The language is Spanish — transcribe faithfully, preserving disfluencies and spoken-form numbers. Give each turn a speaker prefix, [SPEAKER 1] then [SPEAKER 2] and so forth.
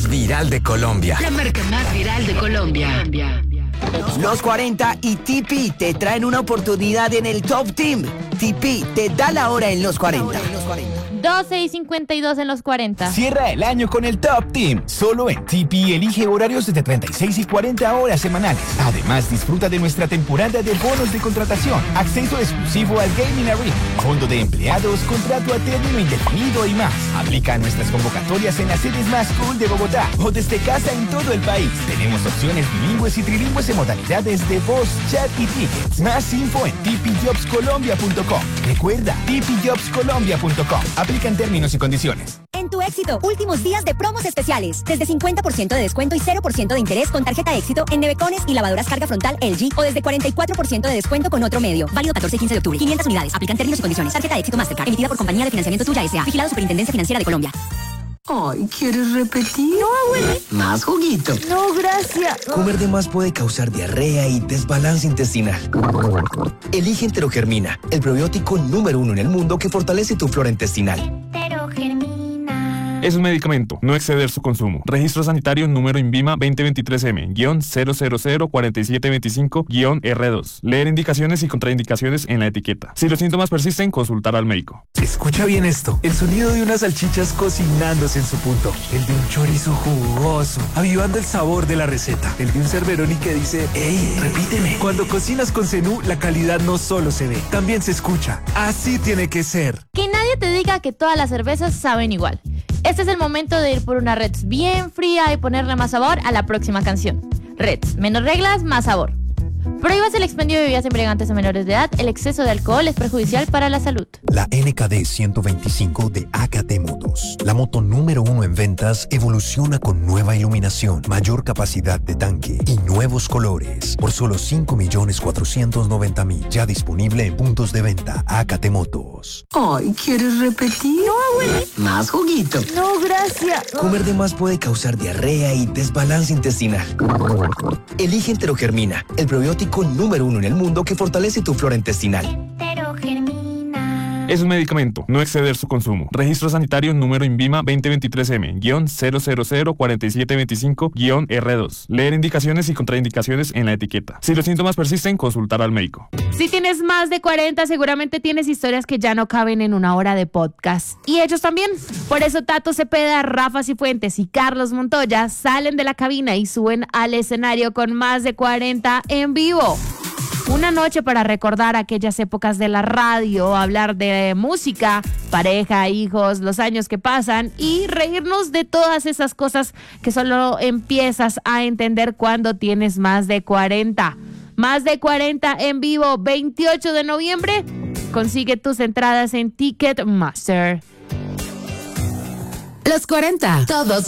[SPEAKER 1] más viral de Colombia.
[SPEAKER 2] La marca más viral de Colombia.
[SPEAKER 3] Los cuarenta y T P te traen una oportunidad en el Top Team. T P te da la hora en los cuarenta.
[SPEAKER 4] doce y cincuenta y dos en los cuarenta.
[SPEAKER 5] Cierra el año con el Top Team. Solo en T P elige horarios de treinta y seis y cuarenta horas semanales. Además, disfruta de nuestra temporada de bonos de contratación, acceso exclusivo al Gaming Arena, fondo de empleados, contrato a término indefinido y más. Aplica a nuestras convocatorias en las sedes más cool de Bogotá o desde casa en todo el país. Tenemos opciones bilingües y trilingües en modalidades de voz, chat y tickets. Más info en t p jobs colombia punto com. Recuerda, t p jobs colombia punto com. Aplican términos y condiciones.
[SPEAKER 6] En Tu Éxito, últimos días de promos especiales. Desde cincuenta por ciento de descuento y cero por ciento de interés con tarjeta Éxito en nevecones y lavadoras carga frontal L G o desde cuarenta y cuatro por ciento de descuento con otro medio. Válido catorce y quince de octubre. quinientas unidades. Aplican términos y condiciones. Tarjeta Éxito Mastercard. Emitida por Compañía de Financiamiento Tuya S A. Vigilado Superintendencia Financiera de Colombia.
[SPEAKER 7] Ay, ¿quieres repetir?
[SPEAKER 4] No, abuelita.
[SPEAKER 7] Más juguito.
[SPEAKER 4] No, gracias.
[SPEAKER 3] Comer de más puede causar diarrea y desbalance intestinal. Elige Enterogermina, el probiótico número uno en el mundo que fortalece tu flora intestinal.
[SPEAKER 6] Enterogermina.
[SPEAKER 8] Es un medicamento, no exceder su consumo. Registro sanitario número INVIMA veinte veintitrés M cero cero cero cuatro siete dos cinco R dos. Leer indicaciones y contraindicaciones en la etiqueta. Si los síntomas persisten, consultar al médico.
[SPEAKER 9] Escucha bien esto, el sonido de unas salchichas cocinándose en su punto, el de un chorizo jugoso, avivando el sabor de la receta, el de un Cerberoni que dice, ¡ey, repíteme! Cuando cocinas con Zenú, la calidad no solo se ve, también se escucha. Así tiene que ser.
[SPEAKER 4] Que nadie te diga que todas las cervezas saben igual. Este es el momento de ir por una Reds bien fría y ponerle más sabor a la próxima canción. Reds, menos reglas, más sabor. Prohíbas el expendio de bebidas embriagantes a menores de edad. El exceso de alcohol es perjudicial para la salud.
[SPEAKER 10] La N K D ciento veinticinco de A K T Motos, la moto número uno en ventas, evoluciona con nueva iluminación, mayor capacidad de tanque y nuevos colores. Por solo cinco millones cuatrocientos noventa mil. Ya disponible en puntos de venta A K T Motos.
[SPEAKER 7] Ay, ¿quieres repetir?
[SPEAKER 4] No, abuelita.
[SPEAKER 7] Más juguito.
[SPEAKER 4] No, gracias.
[SPEAKER 3] Comer de más puede causar diarrea y desbalance intestinal. Elige Enterogermina, el probiótico número uno en el mundo que fortalece tu flora intestinal.
[SPEAKER 6] Enterogermina.
[SPEAKER 8] Es un medicamento, no exceder su consumo. Registro sanitario número INVIMA veinte veintitrés M cero cero cero cuatro siete dos cinco R dos. Leer indicaciones y contraindicaciones en la etiqueta. Si los síntomas persisten, consultar al médico.
[SPEAKER 4] Si tienes más de cuarenta, seguramente tienes historias que ya no caben en una hora de podcast. Y ellos también. Por eso Tato Cepeda, Rafa Cifuentes y Carlos Montoya salen de la cabina y suben al escenario con más de cuarenta en vivo. Una noche para recordar aquellas épocas de la radio, hablar de música, pareja, hijos, los años que pasan y reírnos de todas esas cosas que solo empiezas a entender cuando tienes más de cuarenta. Más de cuarenta en vivo, veintiocho de noviembre. Consigue tus entradas en Ticketmaster.
[SPEAKER 2] Los cuarenta, todos